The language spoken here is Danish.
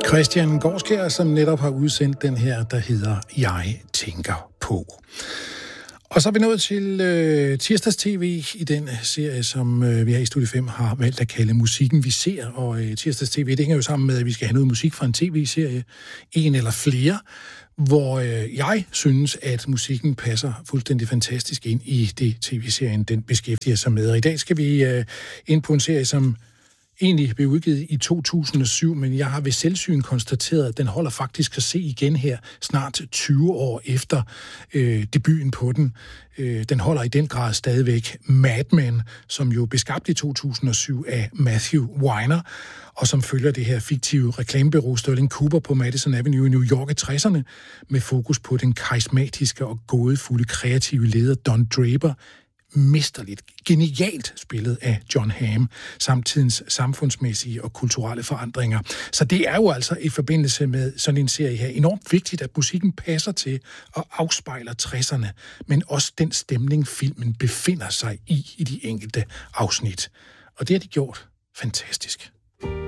Christian Gårdskjær, som netop har udsendt den her, der hedder Jeg tænker på. Og så er vi nået til tirsdags TV i den serie, som vi her i Studie 5 har valgt at kalde Musikken vi ser. Og tirsdags TV, det hænger jo sammen med, at vi skal have noget musik fra en tv-serie, en eller flere, hvor jeg synes, at musikken passer fuldstændig fantastisk ind i det tv-serien, den beskæftiger sig med. Og i dag skal vi ind på en serie, som egentlig blev udgivet i 2007, men jeg har ved selvsyn konstateret, at den holder faktisk at se igen her snart 20 år efter debuten på den. Den holder i den grad stadigvæk Mad Men, som jo blev skabt i 2007 af Matthew Weiner, og som følger det her fiktive reklamebureau Sterling Cooper på Madison Avenue i New York i 60'erne, med fokus på den karismatiske og gådefulde kreative leder Don Draper, mesterligt, genialt spillet af John Hamm, samtidens samfundsmæssige og kulturelle forandringer. Så det er jo altså i forbindelse med sådan en serie her enormt vigtigt, at musikken passer til og afspejler 60'erne, men også den stemning, filmen befinder sig i de enkelte afsnit. Og det har de gjort fantastisk.